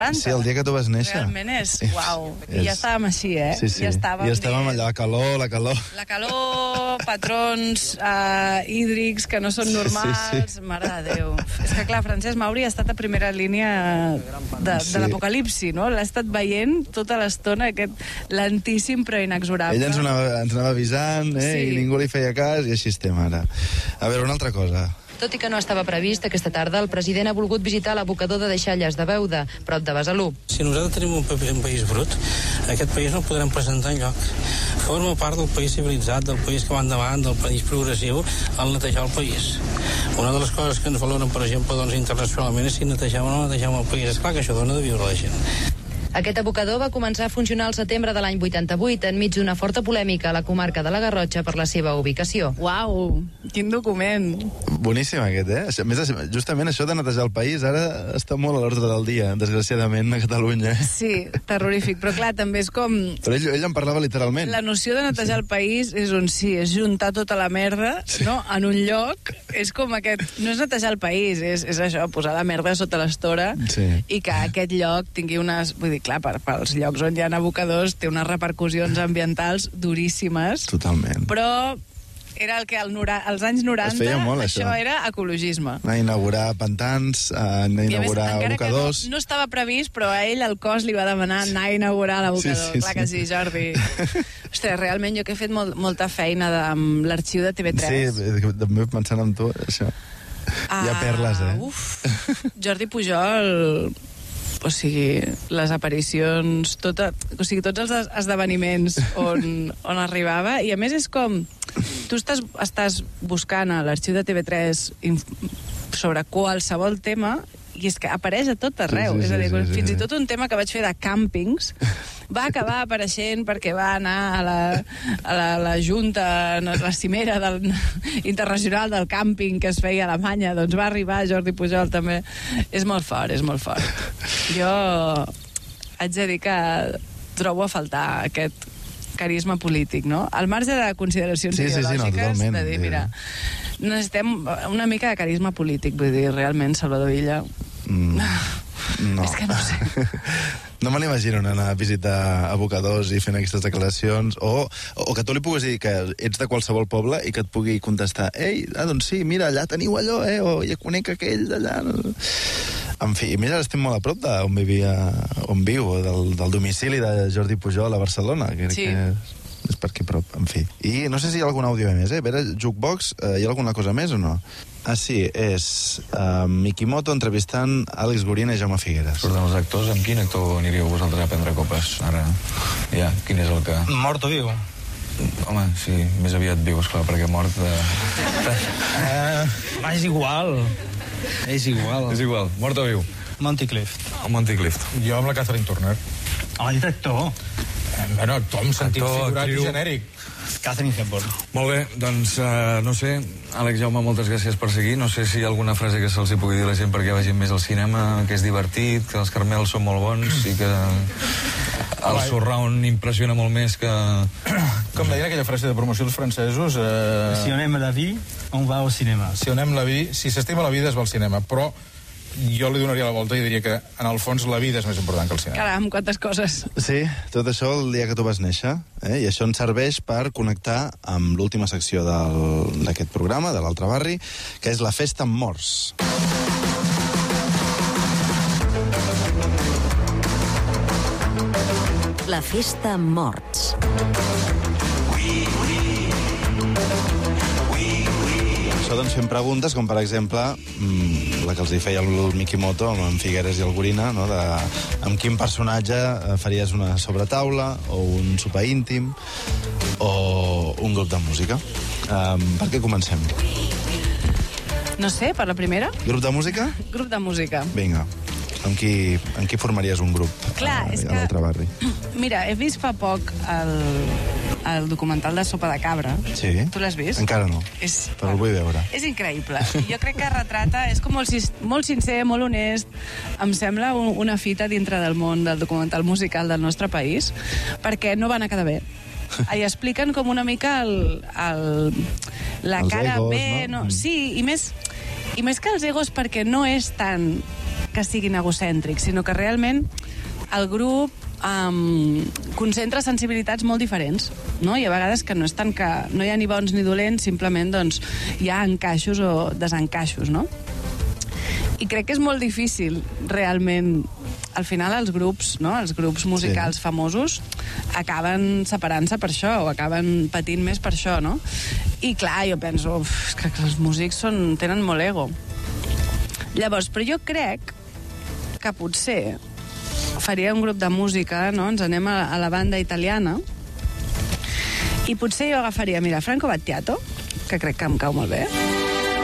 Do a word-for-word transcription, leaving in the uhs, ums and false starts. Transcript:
Sí, el dia que tu vas néixer. Realment és, uau. I ja estàvem així, eh? Sí, sí. Ja estàvem, ja estàvem allà, la calor, la calor. La calor, patrons uh, hídrics que no són normals. Sí, sí. Mare de Déu. És que, clar, Francesc Mauri ha estat a primera línia de, Sí. de l'apocalipsi, no? L'ha estat veient tota l'estona, aquest lentíssim però inexorable. Ella ens anava, ens anava avisant, eh? Sí. I ningú li feia cas, i així estem ara. A veure, una altra cosa. Tot i que no estava previst, aquesta tarda el president ha volgut visitar l'abocador de Deixalles de Beuda, prop de Besalú. Si nosaltres tenim un, paper, un país brut, aquest país no el podrem presentar enlloc. Forma part del país civilitzat, del país que va endavant, del país progressiu, al netejar el país. Una de les coses que ens valoren, per exemple, doncs, internacionalment és si netegem o no netegem el país. Esclar que això dona de viure a la gent. Aquest abocador va començar a funcionar al setembre de l'any vuitanta-vuit, enmig d'una forta polèmica a la comarca de la Garrotxa per la seva ubicació. Uau, quin document. Boníssim aquest, eh? A més, justament això de netejar el país ara està molt a l'ordre del dia, desgraciadament, a Catalunya. Sí, terrorífic, però clar, també és com... Però ell, ell en parlava literalment. La noció de netejar el país és un sí, és juntar tota la merda, no?, en un lloc. És com aquest... No és netejar el país, és, és això, posar la merda sota l'estora, sí. I que aquest lloc tingui unes... Vull dir, clar, per, pels llocs on hi ha abocadors té unes repercussions ambientals duríssimes. Totalment. Però era el que al nora, als anys noranta, es feia molt, això, això era ecologisme. Anar a inaugurar pantans, a inaugurar més, abocadors... No, no estava previst, però a ell el cos li va demanar anar a inaugurar l'abocador. Sí, sí, clar sí. que sí, Jordi. Ostres, realment jo que he fet molt, molta feina de, amb l'arxiu de T V tres. Sí, també pensant en tu, això. Ah, Hi ha perles, eh? Uf, Jordi Pujol... O sigui, les aparicions, tota, o sigui, tots els esdeveniments on, on arribava, i a més és com, tu estàs, estàs buscant a l'arxiu de T V tres sobre qualsevol tema, i és que apareix a tot arreu. Sí, sí, és a dir, sí, sí, fins sí. i tot un tema que vaig fer de càmpings va acabar apareixent perquè va anar a la, a la, la junta, la cimera del, internacional del càmping que es feia a Alemanya, doncs va arribar Jordi Pujol també. És molt fort, és molt fort. Jo haig de dir que trobo a faltar aquest carisma polític, no? Al marge de consideracions sí, sí, ideològiques, sí, no, de dir, mira, necessitem una mica de carisma polític, vull dir, realment, Salvador Illa... Mm, no. És que no sé. No me l'imagino anar a visitar abocadors i fent aquestes declaracions, o, o que tu li puguis dir que ets de qualsevol poble i que et pugui contestar, ei, ah, doncs sí, mira, allà teniu allò, eh, o ja conec aquell d'allà... En fi, mira, estem molt a prop d'on vivia, on viu, del, del domicili de Jordi Pujol a Barcelona, que, sí. que és per aquí prop, en fi. I no sé si hi ha algun àudio més, eh? A veure, Jukebox, eh, hi ha alguna cosa més o no? Ah, sí, és uh, Mikimoto entrevistant Àlex Gorina i Jaume Figueres. Perdó, els actors, amb quin actor aniríeu vosaltres a prendre copes? Ara, ja, quin és el que... Mort o viu? Home, sí, més aviat viu, esclar, perquè mort... De... eh, és igual. És igual. És igual, mort o viu? Monty Clift. El Monty Clift. Jo amb la Catherine Turner. Home, dit actor. Eh, bueno, actor amb sentit Actor, figurat actriu. i genèric. Catherine Hepburn. Molt bé, doncs, uh, no sé, Àlex, Jaume, moltes gràcies per seguir. No sé si hi ha alguna frase que se'ls hi pugui dir a la gent perquè vagin més al cinema, que és divertit, que els carmels són molt bons i que el surround impressiona molt més que... Com deien aquella frase de promoció dels francesos... Eh... Si on aime la vie, on va al cinema. Si on aime la vida, si s'estima la vida es va al cinema, però jo li donaria la volta i diria que, en el fons, la vida és més important que el cinema. Caram, quantes coses. Sí, tot això el dia que tu vas néixer, eh? I això ens serveix per connectar amb l'última secció d'aquest programa, de l'Altre Barri, que és la Festa amb Morts. La Festa amb Morts. Això doncs fem preguntes com, per exemple, mmm, la que els hi feia el Mikimoto amb en Figueres i el Gorina, no? De, amb quin personatge faries una sobretaula o un sopar íntim o un grup de música. Um, per què comencem? No sé, per la primera? Grup de música? Grup de música. Vinga. Amb qui, amb qui formaries un grup? Clar, a, és a que... l'Altre Barri? Mira, he vist fa poc el, el documental de Sopa de Cabra. Sí? Tu l'has vist? Encara no, és, però el vull veure. És increïble. Jo crec que retrata, és com molt, molt sincer, molt honest. Em sembla un, una fita dintre del món del documental musical del nostre país, perquè no van a quedar bé. I expliquen com una mica el, el, la els cara egos, B, no? no? Sí, i més, i més que els egos, perquè no és tant que siguin egocèntrics, sinó que realment el grup um, concentra sensibilitats molt diferents, no? I a vegades que no és tant que no hi ha ni bons ni dolents, simplement doncs, hi ha encaixos o desencaixos, no? I crec que és molt difícil, realment, al final els grups, no? Els grups musicals sí. famosos acaben separant-se per això, o acaben patint més per això, no? I clar, jo penso, uf, que els músics són, tenen molt ego. Llavors, però jo crec que potser faria un grup de música, no? Ens anem a, a la banda italiana, i potser jo agafaria, mira, Franco Battiato, que crec que em cau molt bé,